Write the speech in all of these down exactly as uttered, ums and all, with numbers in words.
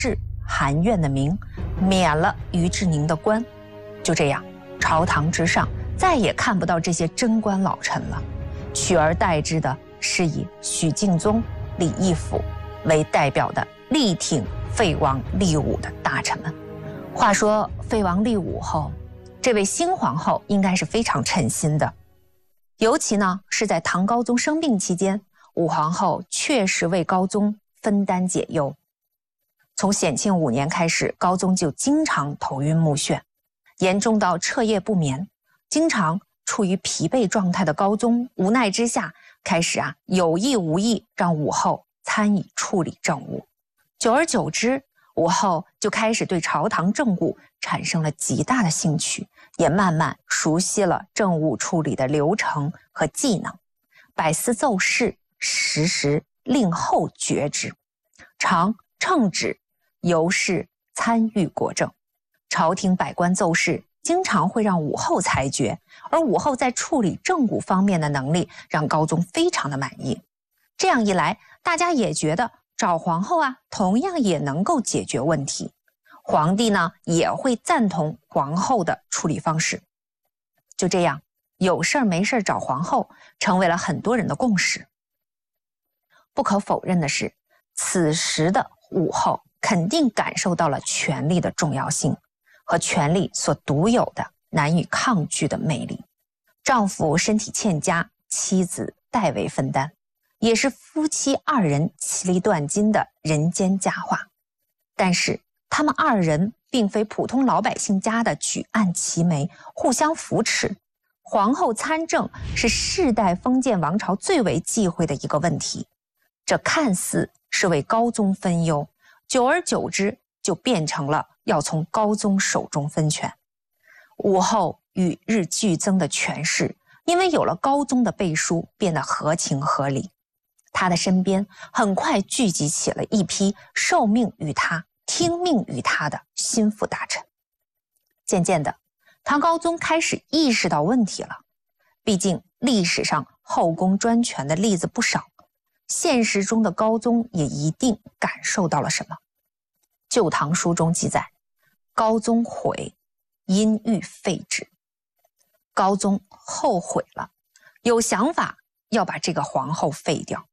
谥韩苑的名，免了于志宁的官。就这样，朝堂之上再也看不到这些贞观老臣了，取而代之的是以许敬宗、李义府为代表的力挺废王立武的大臣们。话说废王立武后，这位新皇后应该是非常称心的，尤其呢是在唐高宗生病期间，武皇后确实为高宗分担解忧。从显庆五年开始，高宗就经常头晕目眩，严重到彻夜不眠。经常处于疲惫状态的高宗无奈之下，开始啊有意无意让武后参与处理政务。久而久之，武后就开始对朝堂政务产生了极大的兴趣，也慢慢熟悉了政务处理的流程和技能，百司奏事，时时令后决之，常称旨由是参与国政。朝廷百官奏事经常会让武后裁决，而武后在处理政务方面的能力让高宗非常的满意。这样一来，大家也觉得找皇后啊，同样也能够解决问题。皇帝呢，也会赞同皇后的处理方式。就这样，有事儿没事儿找皇后，成为了很多人的共识。不可否认的是，此时的武后肯定感受到了权力的重要性和权力所独有的难以抗拒的魅力。丈夫身体欠佳，妻子代为分担，也是夫妻二人其利断金的人间佳话。但是他们二人并非普通老百姓家的举案齐眉，互相扶持。皇后参政是世代封建王朝最为忌讳的一个问题，这看似是为高宗分忧，久而久之就变成了要从高宗手中分权。武后与日俱增的权势，因为有了高宗的背书，变得合情合理。他的身边很快聚集起了一批受命于他、听命于他的心腹大臣。渐渐的，唐高宗开始意识到问题了。毕竟历史上后宫专权的例子不少，现实中的高宗也一定感受到了什么。《旧唐书》中记载，高宗悔，因欲废之。高宗后悔了，有想法要把这个皇后废掉。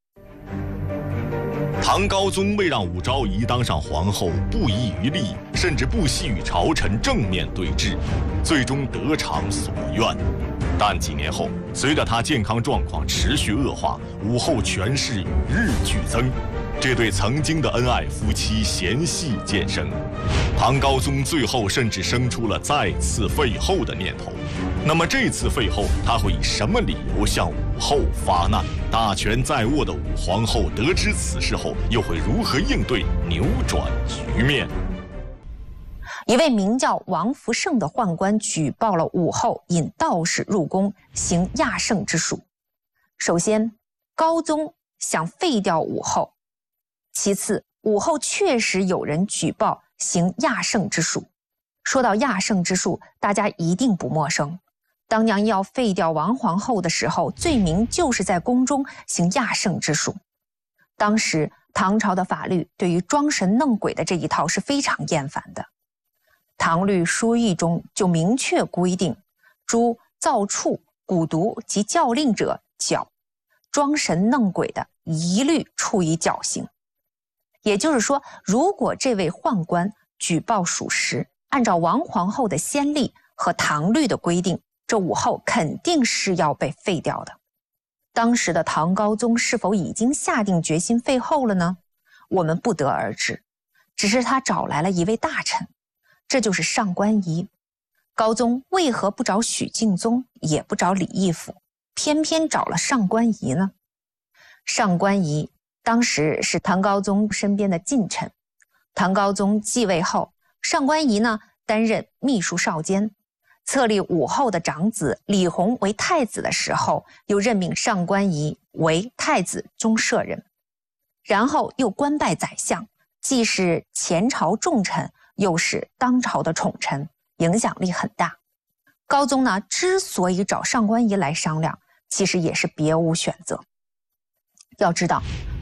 唐高宗为让武昭仪当上皇后，不遗余力，甚至不惜与朝臣正面对峙，最终得偿所愿。但几年后，随着他健康状况持续恶化，武后权势与日俱增，这对曾经的恩爱夫妻嫌隙渐生。唐高宗最后甚至生出了再次废后的念头。那么这次废后，他会以什么理由向武后发难？大权在握的武皇后得知此事后，又会如何应对，扭转局面？ 一位名叫王福胜的宦官举报了武后引道士入宫行亚圣之术。首先，高宗想废掉武后；其次，武后确实有人举报行亚圣之术。说到亚圣之术，大家一定不陌生。当年要废掉王皇后的时候，罪名就是在宫中行亚圣之术。当时唐朝的法律对于装神弄鬼的这一套是非常厌烦的。唐律疏议中就明确规定，诸造处、蛊毒及教令者绞，装神弄鬼的一律处以绞刑。也就是说，如果这位宦官举报属实，按照王皇后的先例和唐律的规定，这武后肯定是要被废掉的。当时的唐高宗是否已经下定决心废后了呢？我们不得而知，只是他找来了一位大臣，这就是上官仪。高宗为何不找许敬宗，也不找李义府，偏偏找了上官仪呢？上官仪当时是唐高宗身边的近臣。唐高宗继位后，上官仪呢担任秘书少监，册立武后的长子李弘为太子的时候，又任命上官仪为太子中舍人，然后又官拜宰相，既是前朝重臣，又是当朝的宠臣，影响力很大。高宗呢之所以找上官仪来商量，其实也是别无选择。要知道，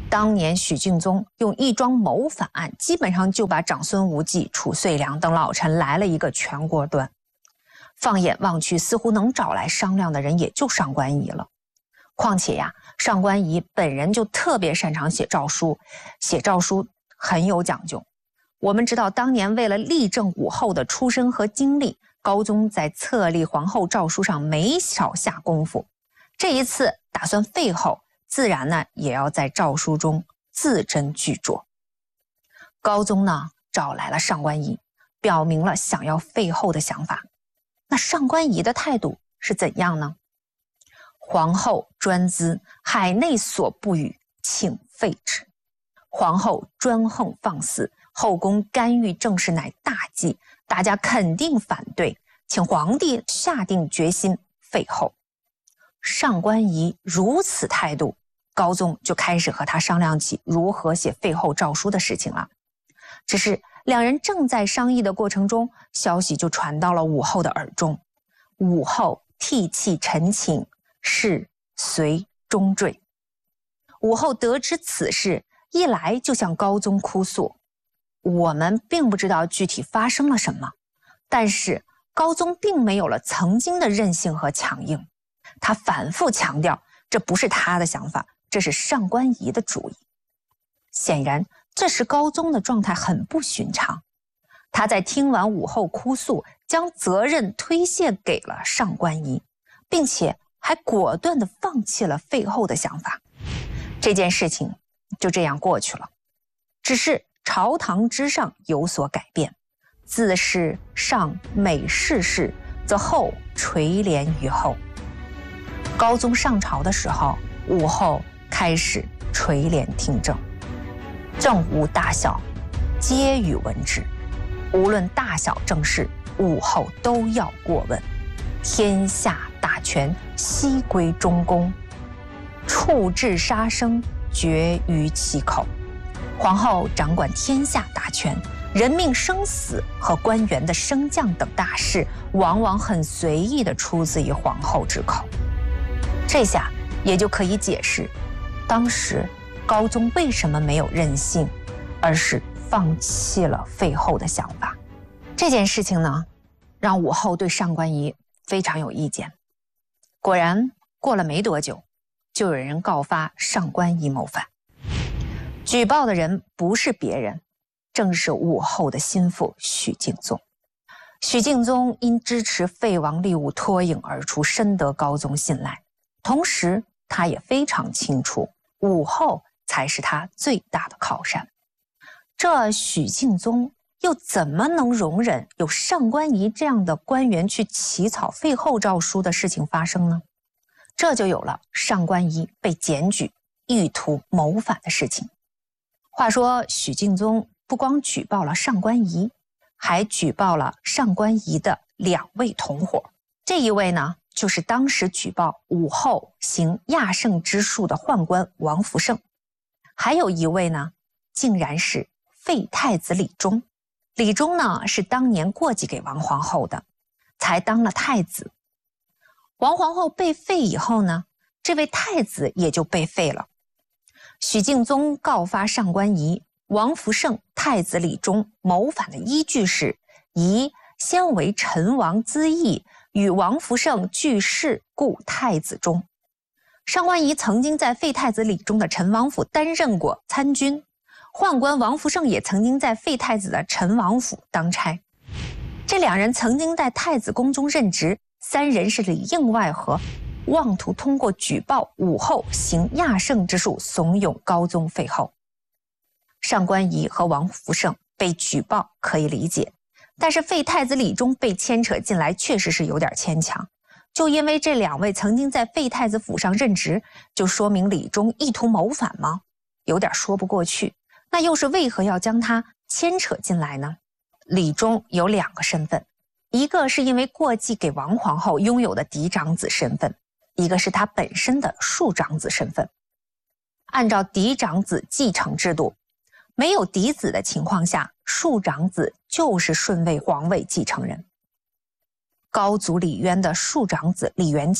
当年许敬宗用一桩谋反案，基本上就把长孙无忌、褚遂良等老臣来了一个全锅端。放眼望去，似乎能找来商量的人也就上官仪了。况且呀，上官仪本人就特别擅长写诏书，写诏书很有讲究。我们知道，当年为了立正武后的出身和经历，高宗在册立皇后诏书上没少下功夫。这一次打算废后，自然呢也要在诏书中字斟句酌。高宗呢找来了上官仪，表明了想要废后的想法。那上官仪的态度是怎样呢？皇后专资，海内所不与，请废之。皇后专横放肆，后宫干预政事乃大忌，大家肯定反对，请皇帝下定决心废后。上官仪如此态度，高宗就开始和他商量起如何写废后诏书的事情了。只是两人正在商议的过程中，消息就传到了武后的耳中。武后涕泣陈情，是随终坠。武后得知此事，一来就向高宗哭诉。我们并不知道具体发生了什么，但是高宗并没有了曾经的任性和强硬。他反复强调，这不是他的想法，这是上官仪的主意。显然，这时高宗的状态很不寻常。他在听完武后哭诉，将责任推卸给了上官仪，并且还果断地放弃了废后的想法。这件事情就这样过去了。只是朝堂之上有所改变，自是上每事事，则后垂帘于后。高宗上朝的时候，武后开始垂帘听政，政务大小皆予闻之，无论大小政事，武后都要过问。天下大权悉归中宫，处置杀生决于其口。皇后掌管天下大权，人命生死和官员的升降等大事，往往很随意地出自于皇后之口。这下也就可以解释，当时高宗为什么没有任性，而是放弃了废后的想法。这件事情呢，让武后对上官仪非常有意见。果然，过了没多久，就有人告发上官仪谋反。举报的人不是别人，正是武后的心腹许敬宗。许敬宗因支持废王立武脱颖而出，深得高宗信赖。同时，他也非常清楚，武后才是他最大的靠山。这许敬宗又怎么能容忍有上官仪这样的官员去起草废后诏书的事情发生呢？这就有了上官仪被检举意图谋反的事情。话说许敬宗不光举报了上官仪，还举报了上官仪的两位同伙。这一位呢，就是当时举报武后行亚圣之术的宦官王福胜。还有一位呢，竟然是废太子李忠。李忠呢，是当年过继给王皇后的，才当了太子。王皇后被废以后呢，这位太子也就被废了。许敬宗告发上官仪、王福胜、太子李忠谋反的依据是：仪先为陈王资义，与王福胜俱事故太子忠。上官仪曾经在废太子李忠的陈王府担任过参军，宦官王福胜也曾经在废太子的陈王府当差。这两人曾经在太子宫中任职，三人是里应外合，妄图通过举报武后行亚圣之术，怂恿高宗废后。上官仪和王福胜被举报可以理解，但是废太子李忠被牵扯进来确实是有点牵强。就因为这两位曾经在废太子府上任职，就说明李忠意图谋反吗？有点说不过去。那又是为何要将他牵扯进来呢？李忠有两个身份，一个是因为过继给王皇后拥有的嫡长子身份，一个是他本身的庶长子身份。按照嫡长子继承制度，没有嫡子的情况下，庶长子就是顺位皇位继承人。高祖李渊的庶长子李元景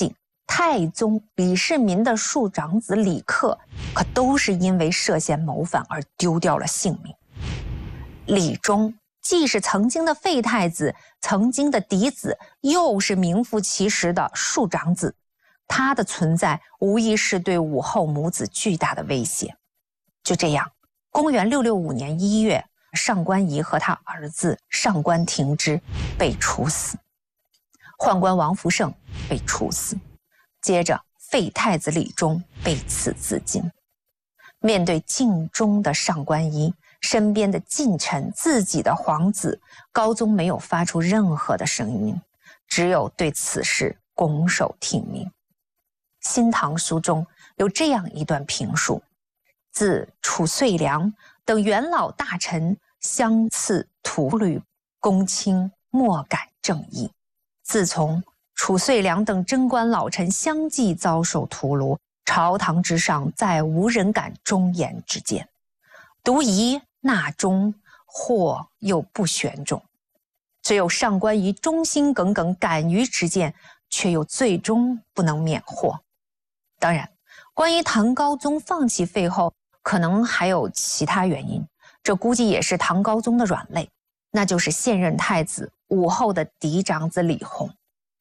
太宗李世民的庶长子李克，可都是因为涉嫌谋反而丢掉了性命。李忠既是曾经的废太子，曾经的嫡子，又是名副其实的庶长子，他的存在无疑是对武后母子巨大的威胁。就这样，公元六六五年一月，上官仪和他儿子上官庭之被处死，宦官王福胜被处死，接着废太子李忠被赐自尽。面对尽忠的上官仪，身边的近臣，自己的皇子，高宗没有发出任何的声音，只有对此事拱手听命。《新唐书》中有这样一段评述：自褚遂良等元老大臣相赐徒履，公卿莫改正义。自从褚遂良等贞观老臣相继遭受屠戮，朝堂之上再无人敢忠言之谏，独宜纳忠，或又不选种。只有上官仪忠心耿耿，敢于直谏，却又最终不能免祸。当然，关于唐高宗放弃废后，可能还有其他原因，这估计也是唐高宗的软肋，那就是现任太子武后的嫡长子李弘。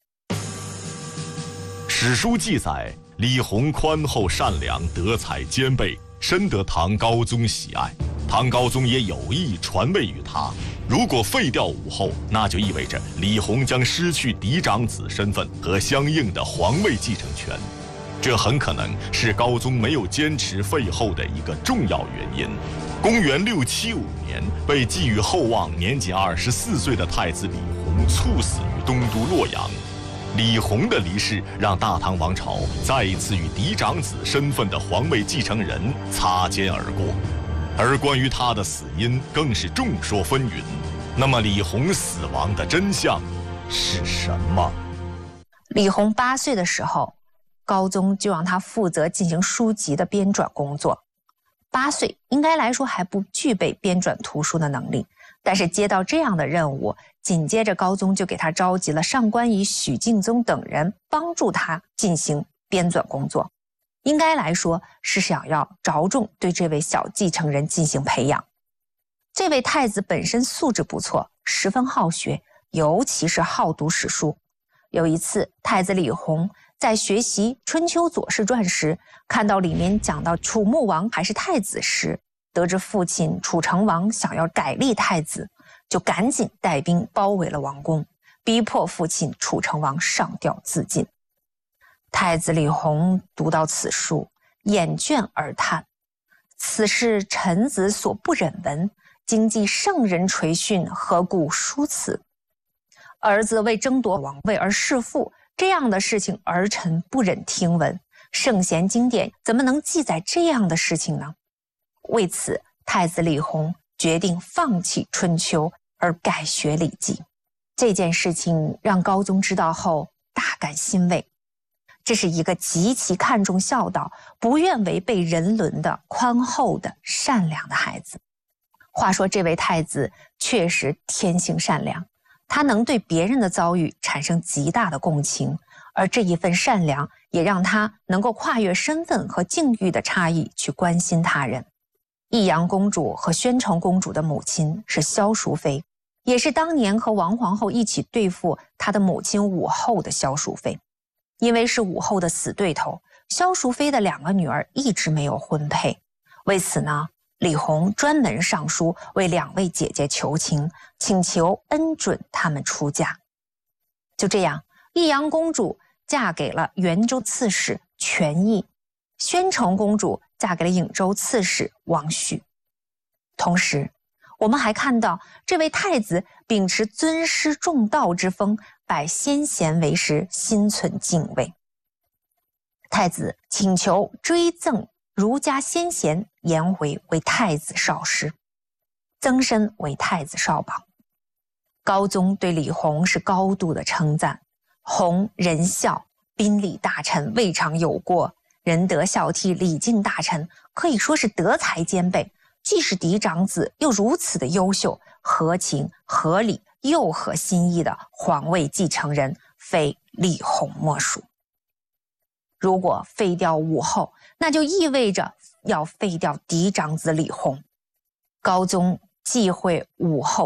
史书记载，李弘宽厚善良，德才兼备，深得唐高宗喜爱。唐高宗也有意传位于他。如果废掉武后，那就意味着李弘将失去嫡长子身份和相应的皇位继承权。这很可能是高宗没有坚持废后的一个重要原因。公元六七五年，被寄予厚望、年仅二十四岁的太子李弘猝死于东都洛阳。李弘的离世让大唐王朝再一次与嫡长子身份的皇位继承人擦肩而过，而关于他的死因更是众说纷纭。那么李弘死亡的真相是什么？ 李弘八岁的时候，高宗就让他负责进行书籍的编纂工作。八岁应该来说还不具备编纂图书的能力，但是接到这样的任务，紧接着高宗就给他召集了上官仪、许敬宗等人帮助他进行编纂工作。应该来说是想要着重对这位小继承人进行培养。这位太子本身素质不错，十分好学，尤其是好读史书。有一次，太子李弘在学习《春秋左氏传》时，看到里面讲到楚穆王还是太子时，得知父亲楚成王想要改立太子，就赶紧带兵包围了王宫，逼迫父亲楚成王上吊自尽。太子李弘读到此书，掩卷而叹：此是臣子所不忍闻，今既圣人垂训，何故书此？儿子为争夺王位而弑父，这样的事情儿臣不忍听闻。圣贤经典怎么能记载这样的事情呢？为此，太子李弘决定放弃春秋而改学礼记。这件事情让高宗知道后大感欣慰，这是一个极其看重孝道、不愿违背人伦的宽厚的善良的孩子。话说这位太子确实天性善良，他能对别人的遭遇产生极大的共情，而这一份善良也让他能够跨越身份和境遇的差异去关心他人。益阳公主和宣城公主的母亲是萧淑妃，也是当年和王皇后一起对付她的母亲武后的萧淑妃。因为是武后的死对头，萧淑妃的两个女儿一直没有婚配。为此呢，李弘专门上书为两位姐姐求情，请求恩准她们出嫁。就这样，益阳公主嫁给了元州刺史权益，宣城公主嫁给了颍州刺史王旭。同时，我们还看到这位太子秉持尊师重道之风，拜先贤为师，心存敬畏。太子请求追赠儒家先贤颜回为太子少师，曾参为太子少保。高宗对李弘是高度的称赞，弘仁孝，宾礼大臣，未尝有过，仁德孝悌，礼敬大臣，可以说是德才兼备，既是嫡长子，又如此的优秀，合情合理又合心意的皇位继承人，非李弘莫属。 如果废掉武后，那就意味着要废掉嫡长子李弘。高宗忌讳武后